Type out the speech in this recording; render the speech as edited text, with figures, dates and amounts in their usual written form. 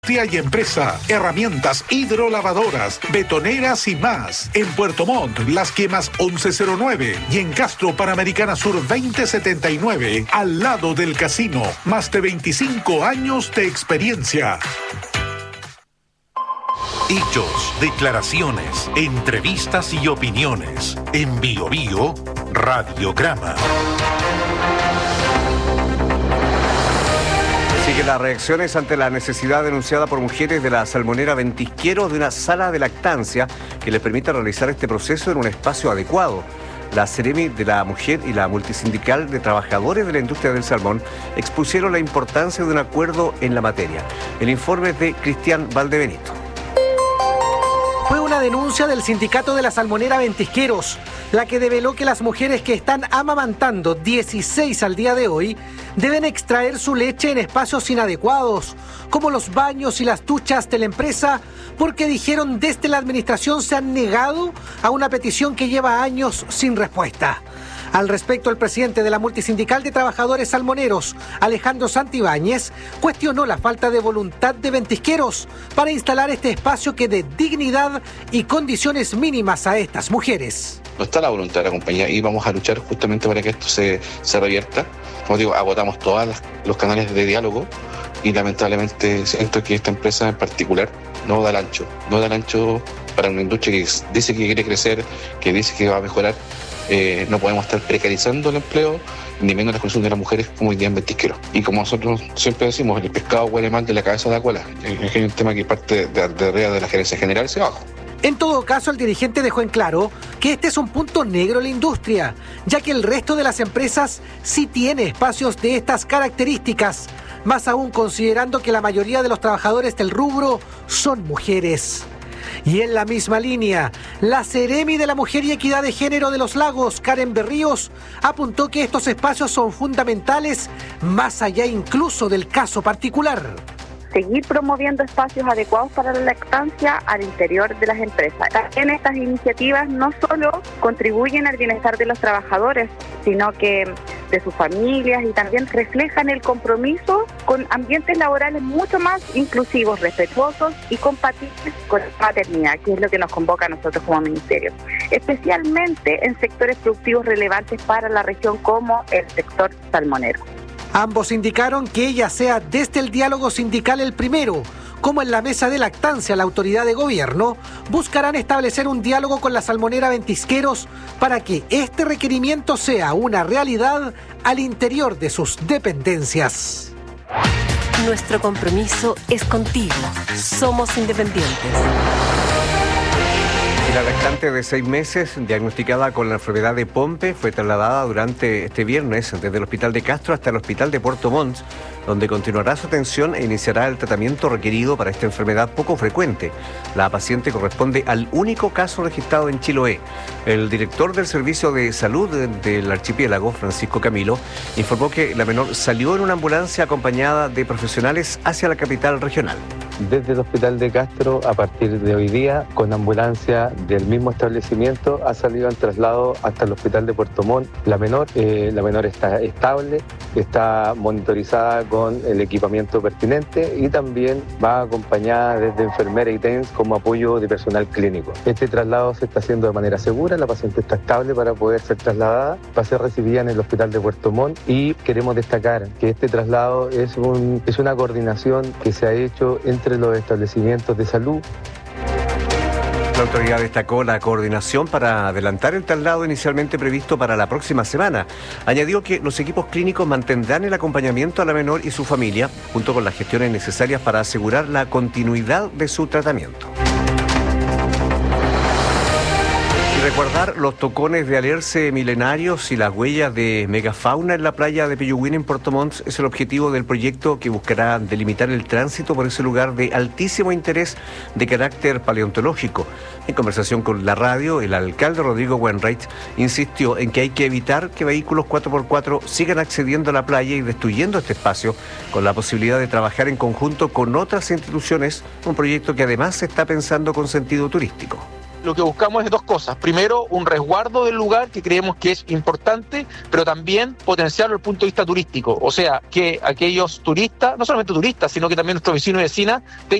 Y empresa, herramientas hidrolavadoras, betoneras y más. En Puerto Montt, Las Quemas 1109 y en Castro Panamericana Sur 2079, al lado del casino. Más de 25 años de experiencia. Hechos, declaraciones, entrevistas y opiniones. En Bio Bio, Radiograma. Sigue las reacciones ante la necesidad denunciada por mujeres de la Salmonera Ventisqueros de una sala de lactancia que les permita realizar este proceso en un espacio adecuado. La Seremi de la Mujer y la Multisindical de Trabajadores de la Industria del Salmón expusieron la importancia de un acuerdo en la materia. El informe es de Cristian Valdebenito. Fue una denuncia del sindicato de la Salmonera Ventisqueros, la que develó que las mujeres que están amamantando, 16 al día de hoy, deben extraer su leche en espacios inadecuados, como los baños y las duchas de la empresa, porque dijeron desde la administración se han negado a una petición que lleva años sin respuesta. Al respecto, el presidente de la Multisindical de Trabajadores Salmoneros, Alejandro Santibáñez, cuestionó la falta de voluntad de Ventisqueros para instalar este espacio que dé dignidad y condiciones mínimas a estas mujeres. No está la voluntad de la compañía y vamos a luchar justamente para que esto se revierta. Como digo, agotamos todos los canales de diálogo y lamentablemente siento que esta empresa en particular no da el ancho para una industria que dice que quiere crecer, que dice que va a mejorar. No podemos estar precarizando el empleo ni menos las condiciones de las mujeres como hoy día en Ventisqueros. Y como nosotros siempre decimos, el pescado huele mal de la cabeza a la cola. Es un tema que parte de la gerencia general hacia abajo. En todo caso, el dirigente dejó en claro que este es un punto negro en la industria, ya que el resto de las empresas sí tiene espacios de estas características, más aún considerando que la mayoría de los trabajadores del rubro son mujeres. Y en la misma línea, la Seremi de la Mujer y Equidad de Género de los Lagos, Karen Berríos, apuntó que estos espacios son fundamentales, más allá incluso del caso particular. Seguir promoviendo espacios adecuados para la lactancia al interior de las empresas. También estas iniciativas no solo contribuyen al bienestar de los trabajadores, sino que de sus familias, y también reflejan el compromiso con ambientes laborales mucho más inclusivos, respetuosos y compatibles con la maternidad, que es lo que nos convoca a nosotros como ministerio, especialmente en sectores productivos relevantes para la región como el sector salmonero. Ambos indicaron que ella sea desde el diálogo sindical el primero, como en la mesa de lactancia la autoridad de gobierno, buscarán establecer un diálogo con la Salmonera Ventisqueros para que este requerimiento sea una realidad al interior de sus dependencias. Nuestro compromiso es contigo. Somos independientes. La lactante de 6 meses, diagnosticada con la enfermedad de Pompe, fue trasladada durante este viernes desde el Hospital de Castro hasta el Hospital de Puerto Montt, donde continuará su atención e iniciará el tratamiento requerido para esta enfermedad poco frecuente. La paciente corresponde al único caso registrado en Chiloé. El director del Servicio de Salud del Archipiélago, Francisco Camilo, informó que la menor salió en una ambulancia acompañada de profesionales hacia la capital regional. Desde el Hospital de Castro, a partir de hoy día, con ambulancia del mismo establecimiento, ha salido en traslado hasta el Hospital de Puerto Montt. La menor está estable, está monitorizada con el equipamiento pertinente y también va acompañada desde enfermera y TENS como apoyo de personal clínico. Este traslado se está haciendo de manera segura, la paciente está estable para poder ser trasladada, va a ser recibida en el Hospital de Puerto Montt, y queremos destacar que este traslado es una coordinación que se ha hecho entre los establecimientos de salud. La autoridad destacó la coordinación para adelantar el traslado inicialmente previsto para la próxima semana. Añadió que los equipos clínicos mantendrán el acompañamiento a la menor y su familia, junto con las gestiones necesarias para asegurar la continuidad de su tratamiento. Recordar los tocones de alerce milenarios y las huellas de megafauna en la playa de Peyúguin en Puerto Montt es el objetivo del proyecto que buscará delimitar el tránsito por ese lugar de altísimo interés de carácter paleontológico. En conversación con la radio, el alcalde Rodrigo Wainwright insistió en que hay que evitar que vehículos 4x4 sigan accediendo a la playa y destruyendo este espacio, con la posibilidad de trabajar en conjunto con otras instituciones, un proyecto que además se está pensando con sentido turístico. lo que buscamos es dos cosas. Primero, un resguardo del lugar que creemos que es importante, pero también potenciarlo desde el punto de vista turístico. O sea, que aquellos turistas, no solamente turistas, sino que también nuestros vecinos y vecinas, tengan